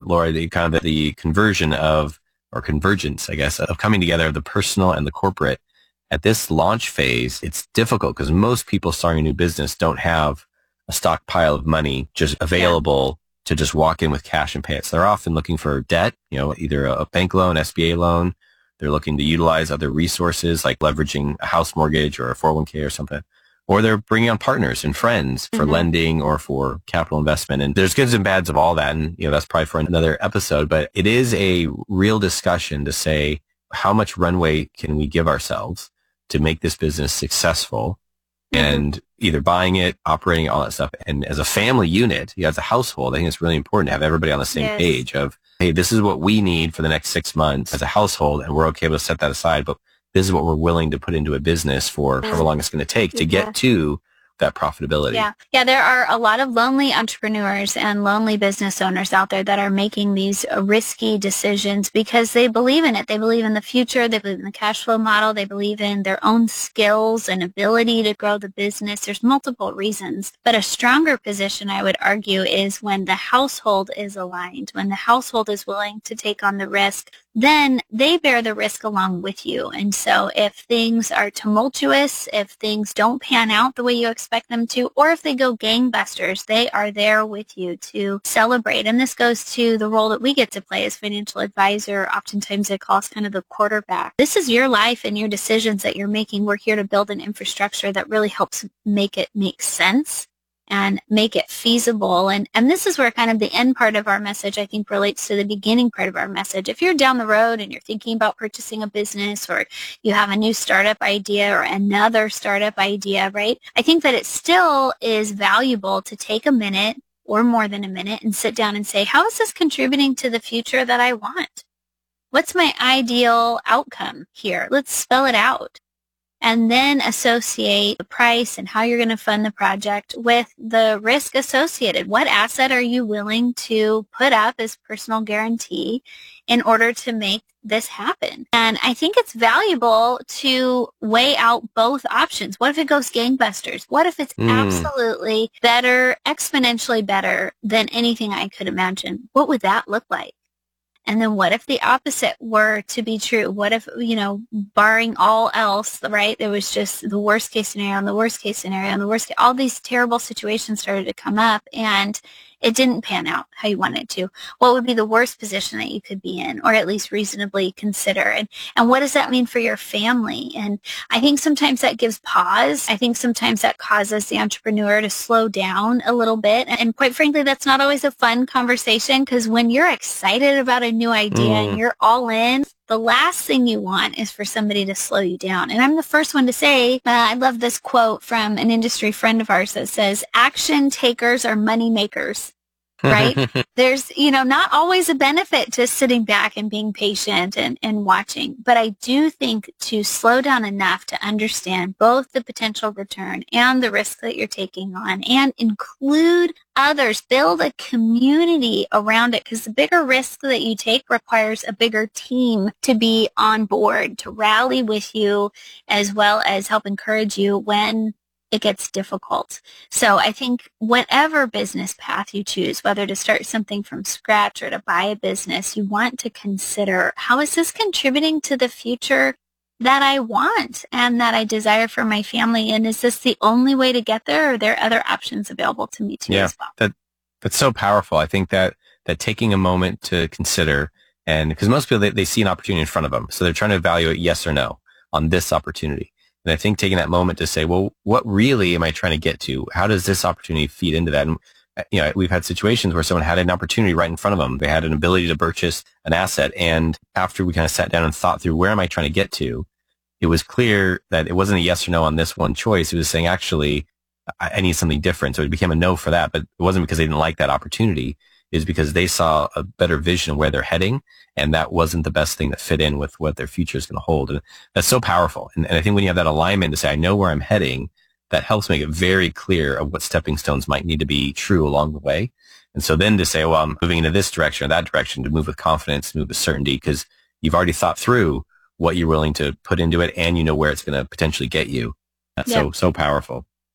Laura, the kind of the conversion of, or convergence, I guess, of coming together of the personal and the corporate. At this launch phase, it's difficult because most people starting a new business don't have a stockpile of money just available to just walk in with cash and pay it. So they're often looking for debt, either a bank loan, SBA loan. They're looking to utilize other resources like leveraging a house mortgage or a 401k or something. Or they're bringing on partners and friends for lending or for capital investment. And there's goods and bads of all that. And, that's probably for another episode. But it is a real discussion to say, how much runway can we give ourselves to make this business successful and either buying it, operating it, all that stuff. And as a family unit, as a household, I think it's really important to have everybody on the same page of, hey, this is what we need for the next 6 months as a household. And we're okay to set that aside. But this is what we're willing to put into a business for however long it's going to take to get to that profitability. Yeah, there are a lot of lonely entrepreneurs and lonely business owners out there that are making these risky decisions because they believe in it. They believe in the future. They believe in the cash flow model. They believe in their own skills and ability to grow the business. There's multiple reasons. But a stronger position, I would argue, is when the household is aligned, when the household is willing to take on the risk, then they bear the risk along with you. And so if things are tumultuous, if things don't pan out the way you expect them to, or if they go gangbusters, they are there with you to celebrate. And this goes to the role that we get to play as financial advisor. Oftentimes they call us kind of the quarterback. This is your life and your decisions that you're making. We're here to build an infrastructure that really helps make it make sense and make it feasible. And this is where kind of the end part of our message, I think, relates to the beginning part of our message. If you're down the road and you're thinking about purchasing a business, or you have a new startup idea or another startup idea, right? I think that it still is valuable to take a minute or more than a minute and sit down and say, how is this contributing to the future that I want? What's my ideal outcome here? Let's spell it out. And then associate the price and how you're going to fund the project with the risk associated. What asset are you willing to put up as personal guarantee in order to make this happen? And I think it's valuable to weigh out both options. What if it goes gangbusters? What if it's absolutely better, exponentially better than anything I could imagine? What would that look like? And then what if the opposite were to be true? What if, barring all else, right, there was just the worst case scenario and the worst case scenario and the worst, all these terrible situations started to come up and it didn't pan out how you wanted it to? What would be the worst position that you could be in, or at least reasonably consider? And what does that mean for your family? And I think sometimes that gives pause. I think sometimes that causes the entrepreneur to slow down a little bit. And quite frankly, that's not always a fun conversation, because when you're excited about a new idea and you're all in, the last thing you want is for somebody to slow you down. And I'm the first one to say, I love this quote from an industry friend of ours that says, action takers are money makers. Right? There's, not always a benefit to sitting back and being patient and watching. But I do think to slow down enough to understand both the potential return and the risk that you're taking on, and include others, build a community around it, because the bigger risk that you take requires a bigger team to be on board, to rally with you, as well as help encourage you when it gets difficult. So I think whatever business path you choose, whether to start something from scratch or to buy a business, you want to consider, how is this contributing to the future that I want and that I desire for my family? And is this the only way to get there, or are there other options available to me too as well? That's so powerful. I think that taking a moment to consider, and because most people, they see an opportunity in front of them, so they're trying to evaluate yes or no on this opportunity. And I think taking that moment to say, well, what really am I trying to get to? How does this opportunity feed into that? And, we've had situations where someone had an opportunity right in front of them. They had an ability to purchase an asset. And after we kind of sat down and thought through, where am I trying to get to? It was clear that it wasn't a yes or no on this one choice. It was saying, actually, I need something different. So it became a no for that. But it wasn't because they didn't like that opportunity. It was because they saw a better vision of where they're heading, and that wasn't the best thing to fit in with what their future is going to hold. And that's so powerful. And I think when you have that alignment to say, I know where I'm heading, that helps make it very clear of what stepping stones might need to be true along the way. And so then to say, well, I'm moving into this direction or that direction, to move with confidence, move with certainty, because you've already thought through what you're willing to put into it, and you know where it's going to potentially get you. That's so powerful.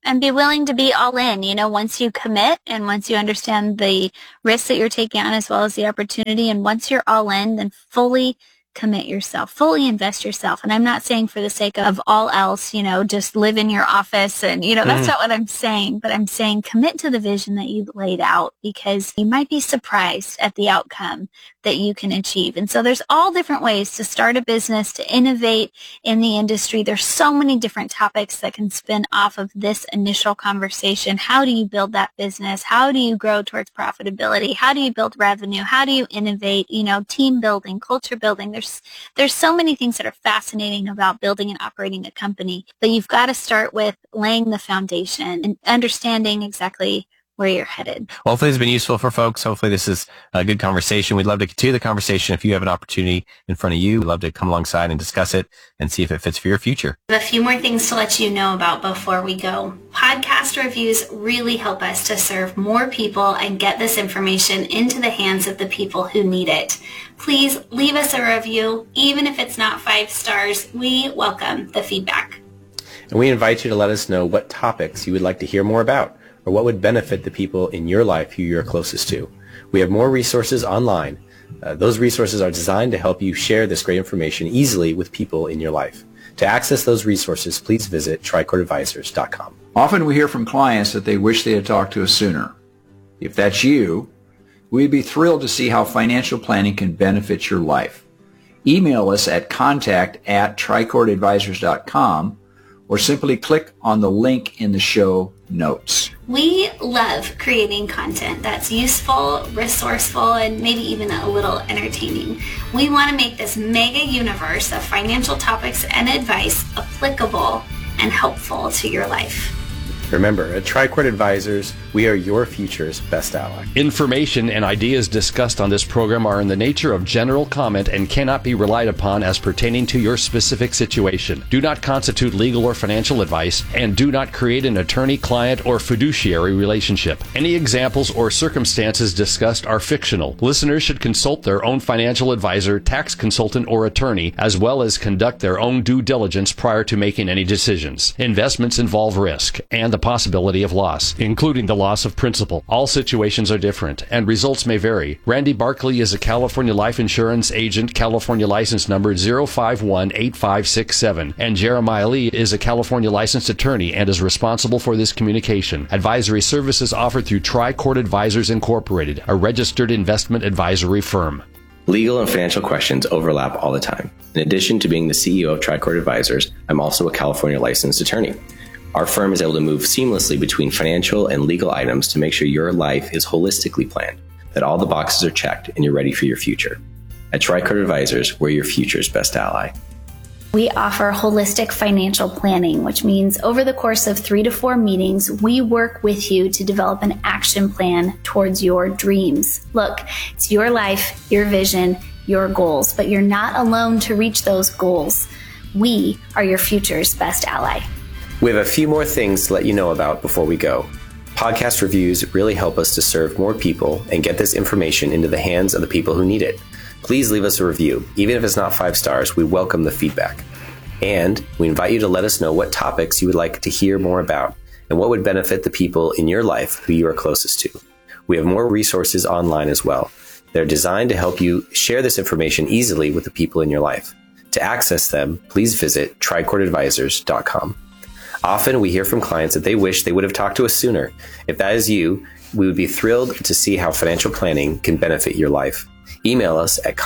and be willing to be all in. Once you commit and once you understand the risks that you're taking on as well as the opportunity, and once you're all in, then fully commit yourself, fully invest yourself. And I'm not saying for the sake of all else, just live in your office and, that's not what I'm saying, but I'm saying commit to the vision that you've laid out, because you might be surprised at the outcome that you can achieve. And so there's all different ways to start a business, to innovate in the industry. There's so many different topics that can spin off of this initial conversation. How do you build that business? How do you grow towards profitability? How do you build revenue? How do you innovate? Team building, culture building. There's so many things that are fascinating about building and operating a company, but you've got to start with laying the foundation and understanding exactly where you're headed. Well, hopefully it's been useful for folks. Hopefully this is a good conversation. We'd love to continue the conversation. If you have an opportunity in front of you, we'd love to come alongside and discuss it and see if it fits for your future. A few more things to let you know about before we go. Podcast reviews really help us to serve more people and get this information into the hands of the people who need it. Please leave us a review. Even if it's not 5 stars, we welcome the feedback. And we invite you to let us know what topics you would like to hear more about, or what would benefit the people in your life who you're closest to. We have more resources online. Those resources are designed to help you share this great information easily with people in your life. To access those resources, please visit tricordadvisors.com. Often we hear from clients that they wish they had talked to us sooner. If that's you, we'd be thrilled to see how financial planning can benefit your life. Email us at contact@tricordadvisors.com or simply click on the link in the show notes. We love creating content that's useful, resourceful, and maybe even a little entertaining. We want to make this mega universe of financial topics and advice applicable and helpful to your life. Remember, at Tricord Advisors, we are your future's best ally. Information and ideas discussed on this program are in the nature of general comment and cannot be relied upon as pertaining to your specific situation. Do not constitute legal or financial advice, and do not create an attorney-client or fiduciary relationship. Any examples or circumstances discussed are fictional. Listeners should consult their own financial advisor, tax consultant, or attorney, as well as conduct their own due diligence prior to making any decisions. Investments involve risk and the possibility of loss, including the loss of principal. All situations are different, and results may vary. Randy Barkley is a California life insurance agent, California license number 0518567, and Jeremiah Lee is a California licensed attorney and is responsible for this communication. Advisory services offered through Tricord Advisors Incorporated, a registered investment advisory firm. Legal and financial questions overlap all the time. In addition to being the CEO of Tricord Advisors, I'm also a California licensed attorney. Our firm is able to move seamlessly between financial and legal items to make sure your life is holistically planned, that all the boxes are checked, and you're ready for your future. At Tricord Advisors, we're your future's best ally. We offer holistic financial planning, which means over the course of 3 to 4 meetings, we work with you to develop an action plan towards your dreams. Look, it's your life, your vision, your goals, but you're not alone to reach those goals. We are your future's best ally. We have a few more things to let you know about before we go. Podcast reviews really help us to serve more people and get this information into the hands of the people who need it. Please leave us a review. Even if it's not 5 stars, we welcome the feedback. And we invite you to let us know what topics you would like to hear more about and what would benefit the people in your life who you are closest to. We have more resources online as well. They're designed to help you share this information easily with the people in your life. To access them, please visit tricordadvisors.com. Often we hear from clients that they wish they would have talked to us sooner. If that is you, we would be thrilled to see how financial planning can benefit your life. Email us at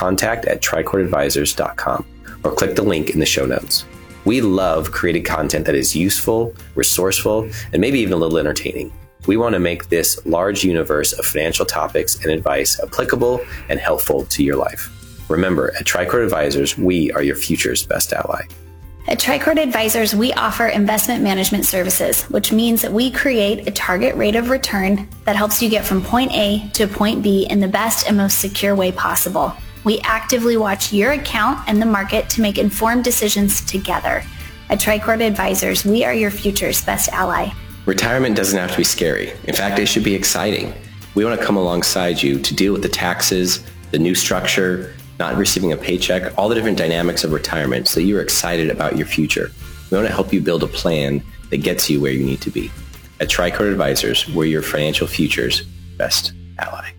contact@tricordadvisors.com or click the link in the show notes. We love creating content that is useful, resourceful, and maybe even a little entertaining. We want to make this large universe of financial topics and advice applicable and helpful to your life. Remember, at Tricord Advisors, we are your future's best ally. At Tricord Advisors, we offer investment management services, which means that we create a target rate of return that helps you get from point A to point B in the best and most secure way possible. We actively watch your account and the market to make informed decisions together. At Tricord Advisors, we are your future's best ally. Retirement doesn't have to be scary. In fact, it should be exciting. We want to come alongside you to deal with the taxes, the new structure, not receiving a paycheck, all the different dynamics of retirement so you're excited about your future. We want to help you build a plan that gets you where you need to be. At Tricord Advisors, we're your financial future's best ally.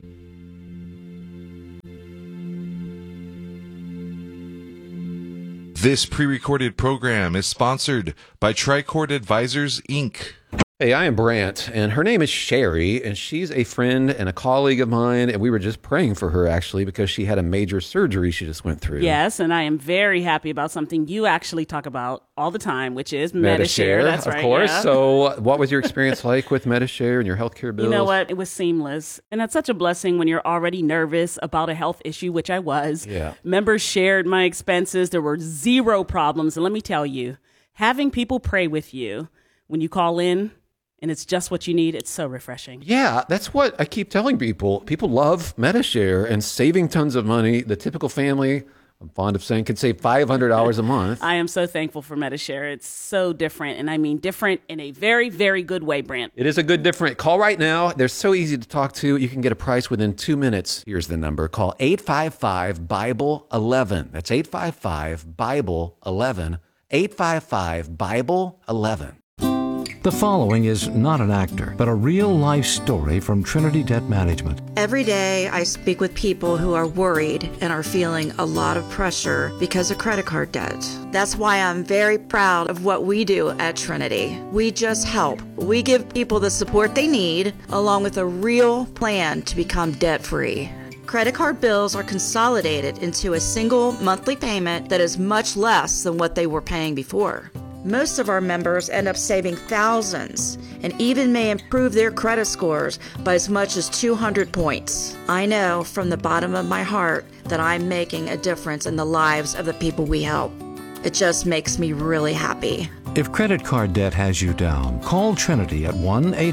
This pre-recorded program is sponsored by Tricord Advisors, Inc. Hey, I am Brant, and her name is Sherry, and she's a friend and a colleague of mine, and we were just praying for her, actually, because she had a major surgery she just went through. Yes, and I am very happy about something you actually talk about all the time, which is Medi-Share. That's right, of course. Yeah. So what was your experience like with Medi-Share and your healthcare bills? You know what? It was seamless. And that's such a blessing when you're already nervous about a health issue, which I was. Yeah. Members shared my expenses. There were zero problems. And let me tell you, having people pray with you when you call in, and it's just what you need, it's so refreshing. Yeah, that's what I keep telling people. People love Medi-Share and saving tons of money. The typical family, I'm fond of saying, can save $500 a month. I am so thankful for Medi-Share. It's so different, and I mean different in a very, very good way, Brant. It is a good different. Call right now. They're so easy to talk to. You can get a price within 2 minutes. Here's the number. Call 855-BIBLE-11. That's 855-BIBLE-11. 855-BIBLE-11. The following is not an actor, but a real-life story from Trinity Debt Management. Every day, I speak with people who are worried and are feeling a lot of pressure because of credit card debt. That's why I'm very proud of what we do at Trinity. We just help. We give people the support they need, along with a real plan to become debt-free. Credit card bills are consolidated into a single monthly payment that is much less than what they were paying before. Most of our members end up saving thousands and even may improve their credit scores by as much as 200 points. I know from the bottom of my heart that I'm making a difference in the lives of the people we help. It just makes me really happy. If credit card debt has you down, call Trinity at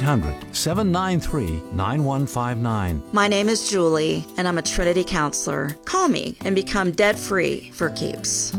1-800-793-9159. My name is Julie, and I'm a Trinity counselor. Call me and become debt-free for keeps.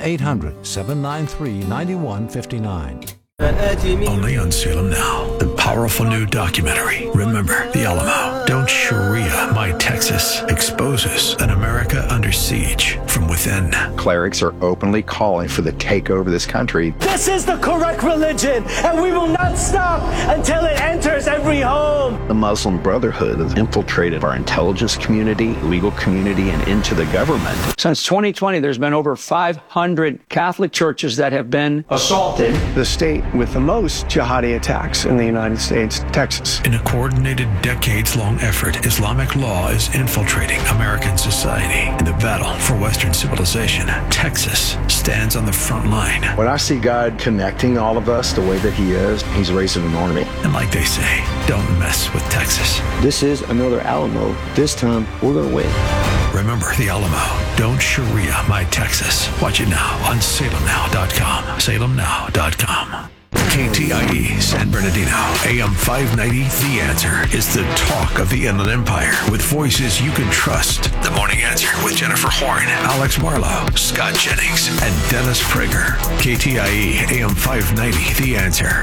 1-800-793-9159. Only on Salem Now, the powerful new documentary, Remember the Alamo. Don't Sharia My Texas exposes an America under siege from within. Clerics are openly calling for the takeover of this country. This is the correct religion, and we will not stop until it enters every home. The Muslim Brotherhood has infiltrated our intelligence community, legal community, and into the government. Since 2020, there's been over 500 Catholic churches that have been assaulted. The state with the most jihadi attacks in the United States, Texas. In a coordinated, decades-long effort, Islamic law is infiltrating American society. In the battle for Western civilization, Texas stands on the front line. When I see God connecting all of us the way that he is, he's raising an army. And like they say, don't mess with Texas. This is another Alamo. This time, we're going to win. Remember the Alamo. Don't Sharia My Texas. Watch it now on salemnow.com. salemnow.com. KTIE San Bernardino, AM 590, The Answer is the talk of the Inland Empire with voices you can trust. The Morning Answer with Jennifer Horn, Alex Marlowe, Scott Jennings, and Dennis Prager. KTIE AM 590, The Answer.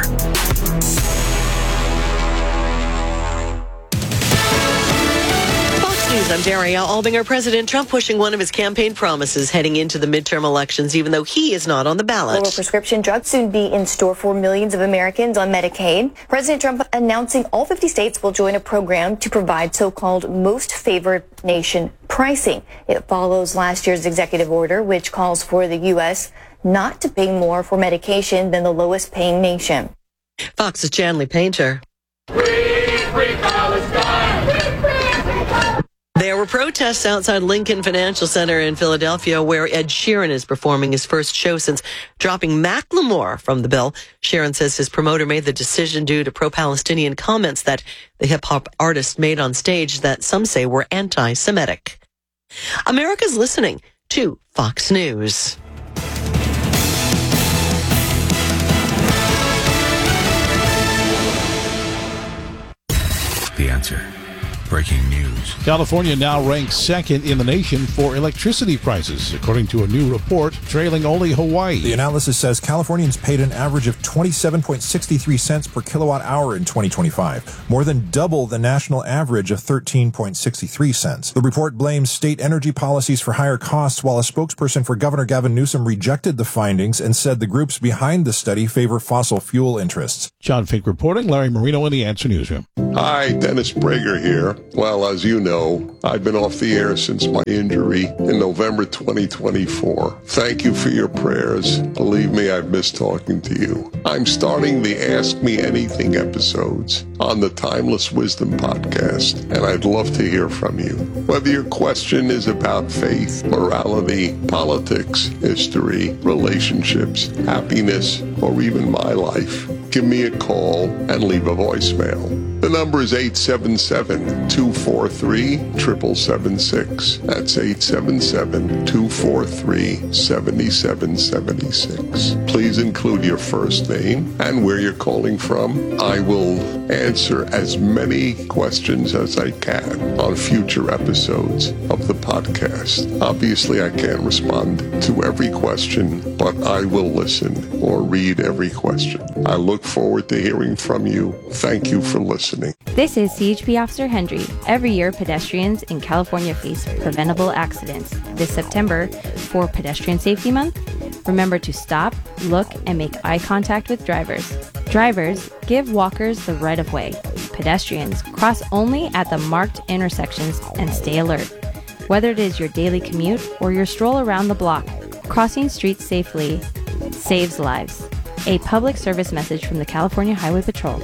I'm Daria Albinger. President Trump pushing one of his campaign promises heading into the midterm elections, even though he is not on the ballot. Lower prescription drugs soon be in store for millions of Americans on Medicaid. President Trump announcing all 50 states will join a program to provide so-called most favored nation pricing. It follows last year's executive order, which calls for the U.S. not to pay more for medication than the lowest paying nation. Fox's Chanley Painter. Free Palestine! There were protests outside Lincoln Financial Center in Philadelphia where Ed Sheeran is performing his first show since dropping Macklemore from the bill. Sheeran says his promoter made the decision due to pro-Palestinian comments that the hip-hop artist made on stage that some say were anti-Semitic. America's listening to Fox News. The Answer. breaking news. California now ranks second in the nation for electricity prices, according to a new report, trailing only Hawaii. The analysis says Californians paid an average of 27.63 cents per kilowatt hour in 2025, more than double the national average of 13.63 cents. The report blames state energy policies for higher costs, while a spokesperson for Governor Gavin Newsom rejected the findings and said the groups behind the study favor fossil fuel interests. John Fink reporting, Larry Marino in the Answer Newsroom. Hi, Dennis Prager here. Well, as you know, I've been off the air since my injury in November 2024. Thank you for your prayers. Believe me, I've missed talking to you. I'm starting the Ask Me Anything episodes on the Timeless Wisdom podcast, and I'd love to hear from you. Whether your question is about faith, morality, politics, history, relationships, happiness, or even my life, give me a call and leave a voicemail. The number is 877-243-7776. That's 877-243-7776. Please include your first name and where you're calling from. I will answer as many questions as I can on future episodes of the podcast. Obviously, I can't respond to every question, but I will listen or read every question. I look forward to hearing from you. Thank you for listening. This is CHP Officer Hendry. Every year, pedestrians in California face preventable accidents. This September, for Pedestrian Safety Month, remember to stop, look, and make eye contact with drivers. Drivers, give walkers the right of way. Pedestrians, cross only at the marked intersections and stay alert. Whether it is your daily commute or your stroll around the block, crossing streets safely saves lives. A public service message from the California Highway Patrol.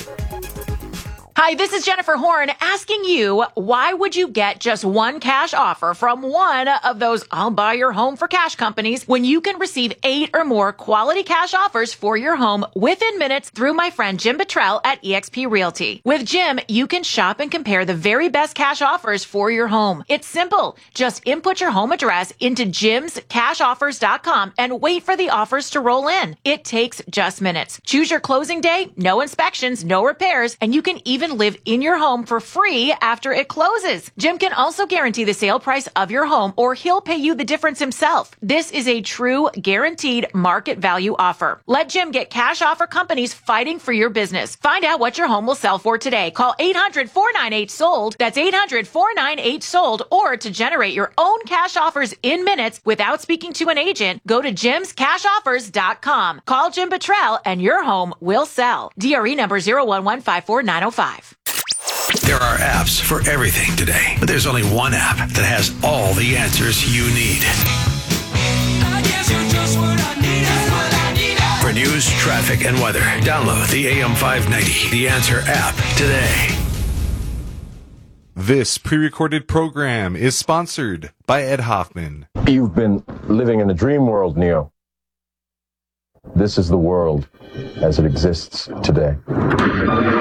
Hi, this is Jennifer Horn asking you, why would you get just one cash offer from one of those I'll buy your home for cash companies when you can receive 8 or more quality cash offers for your home within minutes through my friend Jim Bottrell at eXp Realty. With Jim, you can shop and compare the very best cash offers for your home. It's simple. Just input your home address into jimscashoffers.com and wait for the offers to roll in. It takes just minutes. Choose your closing day, no inspections, no repairs, and you can even live in your home for free after it closes. Jim can also guarantee the sale price of your home, or he'll pay you the difference himself. This is a true guaranteed market value offer. Let Jim get cash offer companies fighting for your business. Find out what your home will sell for today. Call 800-498-SOLD. That's 800-498-SOLD. Or to generate your own cash offers in minutes without speaking to an agent, go to jimscashoffers.com. Call Jim Bottrell and your home will sell. DRE number 01154-905. There are apps for everything today, but there's only one app that has all the answers you need. For news, traffic, and weather, download the AM 590 The Answer app today. This pre-recorded program is sponsored by Ed Hoffman. You've been living in a dream world, Neo. This is the world as it exists today.